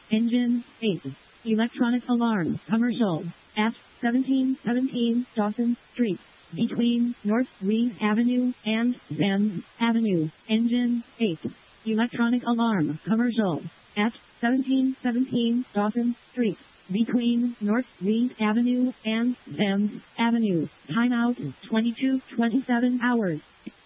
Engine 8. Electronic alarm commercial at 1717 Dawson Street between North Reed Avenue and Thames Avenue. Engine 8. Electronic alarm commercial at 1717 Dawson Street between North Reed Avenue and Thames Avenue. Timeout 22:27 hours.